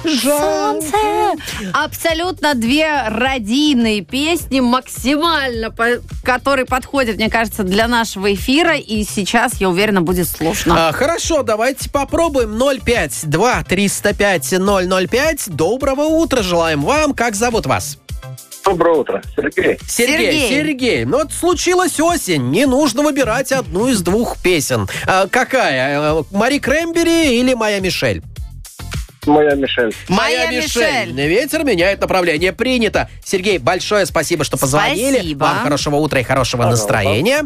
Солнце. Абсолютно две радийные песни, максимально, которые подходят, мне кажется, для нашего эфира. И сейчас, я уверена, будет сложно. Хорошо, давайте попробуем. 052-305-005. Доброго утра желаем вам. Как зовут вас? Доброе утро. Сергей. Ну, вот случилась осень. Не нужно выбирать одну из двух песен. Какая? Мари Краймбери или Моя Мишель? Моя Мишель. Моя Мишель. Ветер меняет направление. Принято. Сергей, большое спасибо, что позвонили. Спасибо. Вам хорошего утра и хорошего настроения.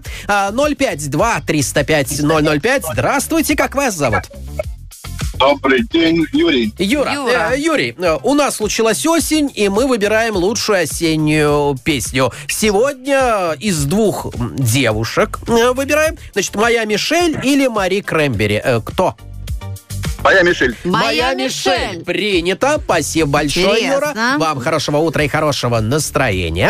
052-305-005. Здравствуйте, как вас зовут? Добрый день, Юрий. Юрий, у нас случилась осень, и мы выбираем лучшую осеннюю песню. Сегодня из двух девушек выбираем. Значит, Моя Мишель или Мари Краймбери. Кто? Моя Мишель. Моя Мишель. Принято. Спасибо большое, Интересно. Юра. Вам хорошего утра и хорошего настроения.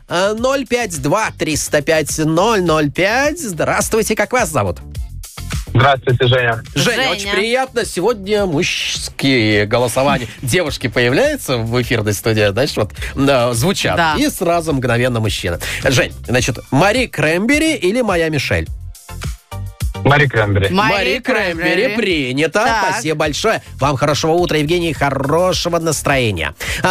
052-305-005. Здравствуйте, как вас зовут? Здравствуйте, Женя. Женя, очень приятно. Сегодня мужские голосования. Девушки появляются в эфирной студии, знаешь, вот звучат. Да. И сразу мгновенно мужчина. Жень, значит, Мари Краймбери или Моя Мишель? Мари Краймбери. Мари Краймбери. Принято. Так. Спасибо большое. Вам хорошего утра, Евгений, хорошего настроения.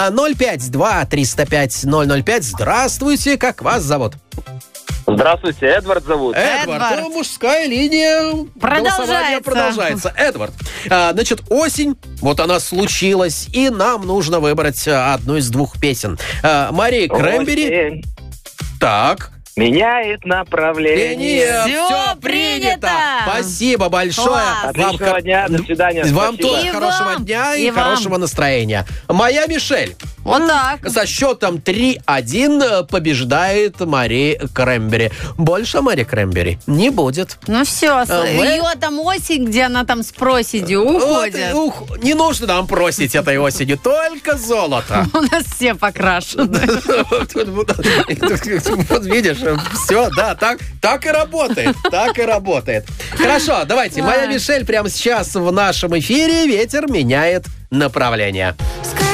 052-305-005. Здравствуйте, как вас зовут? Здравствуйте, Эдвард зовут. Эдвард. Ну, мужская линия голосования продолжается. Эдвард. Значит, осень, вот она случилась, и нам нужно выбрать одну из двух песен. Мария Краймбери. Осень Так. меняет направление. Всё принято. Спасибо большое. Класс. Отличного дня, до свидания. Вам Спасибо. тоже И хорошего вам. дня и И вам. хорошего настроения. Моя Мишель. Вот так. Со счетом 3-1 побеждает Мари Краймбери. Больше Мари Краймбери не будет. Ну все, вы- ее там осень, где она там с проседью уходит. Вот, не нужно нам просить этой осенью, только золото. У нас все покрашены. Вот видишь, все, да, так и работает. Так и работает. Хорошо, давайте. Моя Мишель прямо сейчас в нашем эфире. Ветер меняет направление.